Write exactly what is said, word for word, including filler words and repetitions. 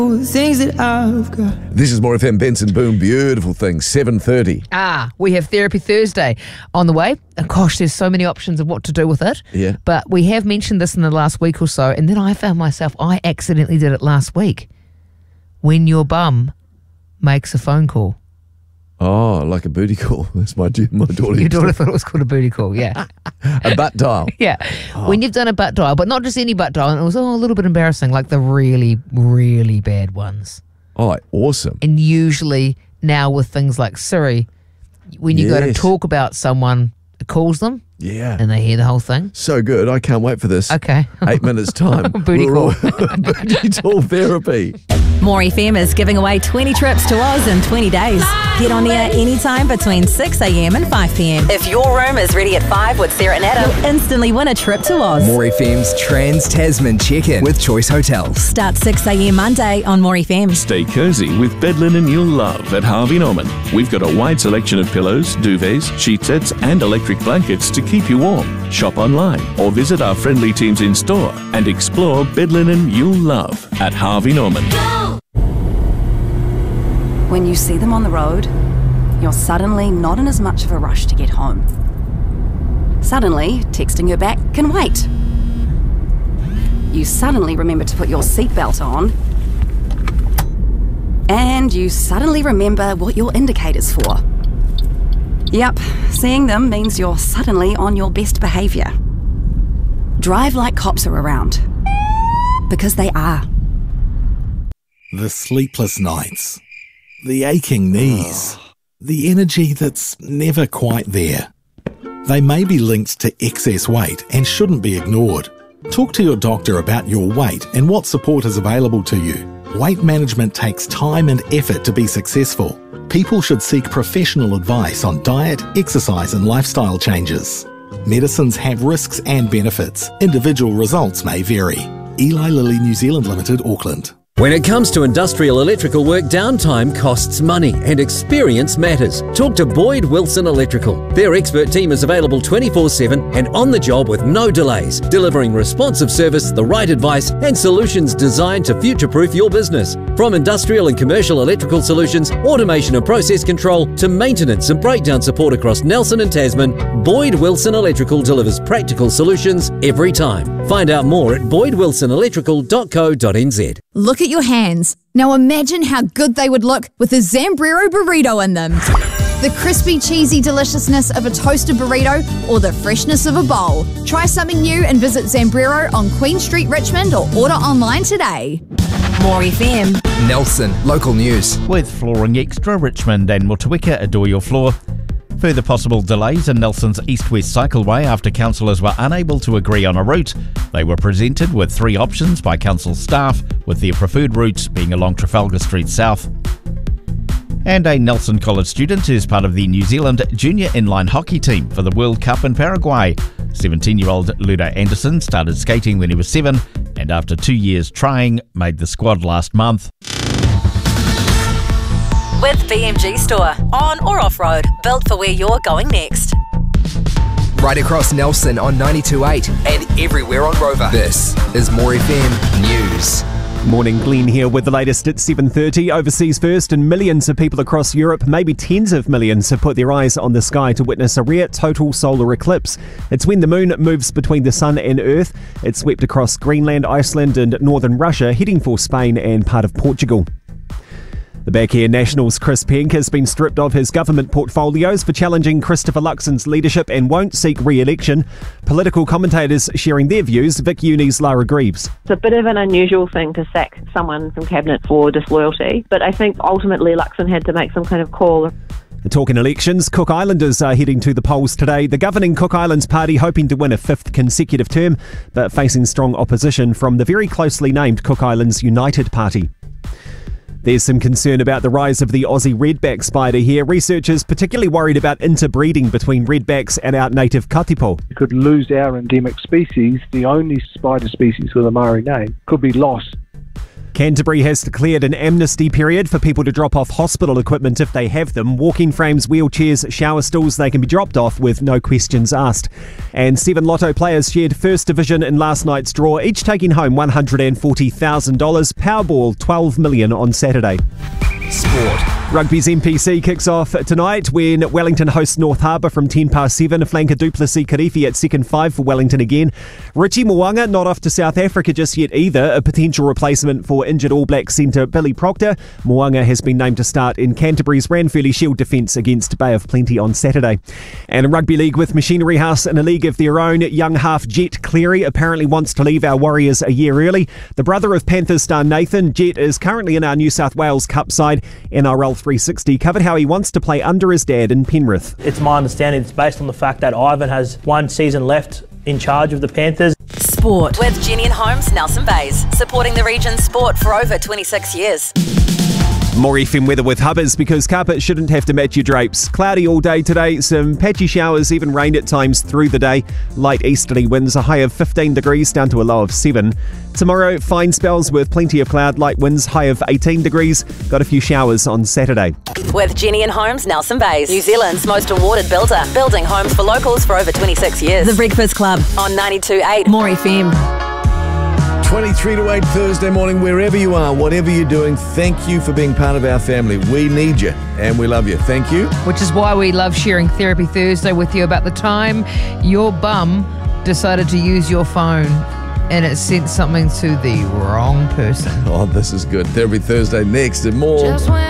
Things that I've got. This is More F M, Benson Boom, beautiful thing, seven thirty. Ah, we have Therapy Thursday on the way. Oh, gosh, there's so many options of what to do with it. Yeah. But we have mentioned this in the last week or so, and then I found myself, I accidentally did it last week. When your bum makes a phone call. Oh, like a booty call. That's my, my daughter. Your daughter thought it was called a booty call, yeah. A butt dial. Yeah. Oh. When you've done a butt dial, but not just any butt dial, and it was oh, a little bit embarrassing, like the really, really bad ones. Oh, awesome. And usually now with things like Siri, when you yes. go to talk about someone, it calls them. Yeah. And they hear the whole thing. So good. I can't wait for this. Okay. Eight minutes time. Booty call. Booty call therapy. More F M is giving away twenty trips to Oz in twenty days. Get on air anytime between six a.m. and five p.m. If your room is ready at five with Sarah and Adam, you'll instantly win a trip to Oz. More F M's Trans-Tasman check-in with Choice Hotels. Start six a.m. Monday on More F M. Stay cozy with bed linen you'll love at Harvey Norman. We've got a wide selection of pillows, duvets, sheet sets and electric blankets to keep you warm. Shop online or visit our friendly teams in store and explore bed linen you'll love at Harvey Norman. When you see them on the road, you're suddenly not in as much of a rush to get home. Suddenly, texting her back can wait. You suddenly remember to put your seatbelt on. And you suddenly remember what your indicator's for. Yep, seeing them means you're suddenly on your best behaviour. Drive like cops are around. Because they are. The sleepless nights. The aching knees. Oh. The energy that's never quite there. They may be linked to excess weight and shouldn't be ignored. Talk to your doctor about your weight and what support is available to you. Weight management takes time and effort to be successful. People should seek professional advice on diet, exercise and lifestyle changes. Medicines have risks and benefits. Individual results may vary. Eli Lilly New Zealand Limited, Auckland. When it comes to industrial electrical work, downtime costs money and experience matters. Talk to Boyd Wilson Electrical. Their expert team is available twenty-four seven and on the job with no delays, delivering responsive service, the right advice and solutions designed to future-proof your business. From industrial and commercial electrical solutions, automation and process control to maintenance and breakdown support across Nelson and Tasman, Boyd Wilson Electrical delivers practical solutions every time. Find out more at boyd wilson electrical dot co dot n z. Look at your hands. Now imagine how good they would look with a Zambrero burrito in them. The crispy, cheesy deliciousness of a toasted burrito or the freshness of a bowl. Try something new and visit Zambrero on Queen Street, Richmond or order online today. More F M. Nelson, local news. With Flooring Extra, Richmond and Motueka adore your floor. Further possible delays in Nelson's east-west cycleway after councillors were unable to agree on a route. They were presented with three options by council staff, with their preferred route being along Trafalgar Street South. And a Nelson College student is part of the New Zealand junior inline hockey team for the World Cup in Paraguay. seventeen-year-old Ludo Anderson started skating when he was seven and after two years trying, made the squad last month. With B M G Store, on or off-road, built for where you're going next. Right across Nelson on ninety-two point eight and everywhere on Rover. This is More F M News. Morning, Glenn here with the latest at seven thirty. Overseas first, and millions of people across Europe, maybe tens of millions, have put their eyes on the sky to witness a rare total solar eclipse. It's when the moon moves between the sun and earth. It swept across Greenland, Iceland and northern Russia, heading for Spain and part of Portugal. The Back Air National's Chris Penk has been stripped of his government portfolios for challenging Christopher Luxon's leadership and won't seek re-election. Political commentators sharing their views. Vic Uni's Lara Greaves. It's a bit of an unusual thing to sack someone from Cabinet for disloyalty, but I think ultimately Luxon had to make some kind of call. Talking elections, Cook Islanders are heading to the polls today. The governing Cook Islands Party hoping to win a fifth consecutive term, but facing strong opposition from the very closely named Cook Islands United Party. There's some concern about the rise of the Aussie redback spider here. Researchers particularly worried about interbreeding between redbacks and our native katipo. You could lose our endemic species. The only spider species with a Maori name could be lost. Canterbury has declared an amnesty period for people to drop off hospital equipment if they have them. Walking frames, wheelchairs, shower stools, they can be dropped off with no questions asked. And seven Lotto players shared first division in last night's draw, each taking home one hundred forty thousand dollars. Powerball twelve million dollars on Saturday. Sport. Rugby's N P C kicks off tonight when Wellington hosts North Harbour from ten past seven. Flanker Duplessis Kirifi at second five for Wellington again. Richie Mo'unga not off to South Africa just yet either, a potential replacement for injured All Black centre Billy Proctor. Mo'unga has been named to start in Canterbury's Ranfurly Shield defence against Bay of Plenty on Saturday. And in Rugby League with Machinery House in a league of their own, young half Jet Cleary apparently wants to leave our Warriors a year early. The brother of Panthers star Nathan, Jet is currently in our New South Wales Cup side. N R L three sixty covered how he wants to play under his dad in Penrith. It's my understanding it's based on the fact that Ivan has one season left in charge of the Panthers. Sport with Jenny and Holmes, Nelson Bays, supporting the region's sport for over twenty-six years. More F M weather with Hubbers because carpet shouldn't have to match your drapes. Cloudy all day today, some patchy showers, even rain at times through the day. Light easterly winds, a high of fifteen degrees down to a low of seven. Tomorrow, fine spells with plenty of cloud, light winds, high of eighteen degrees. Got a few showers on Saturday. With Jenny and Holmes, Nelson Bays, New Zealand's most awarded builder, building homes for locals for over twenty-six years. The Breakfast Club on ninety-two point eight More F M. twenty-three to eight Thursday morning, wherever you are, whatever you're doing, thank you for being part of our family. We need you and we love you. Thank you. Which is why we love sharing Therapy Thursday with you about the time your bum decided to use your phone and it sent something to the wrong person. Oh, this is good. Therapy Thursday next and more.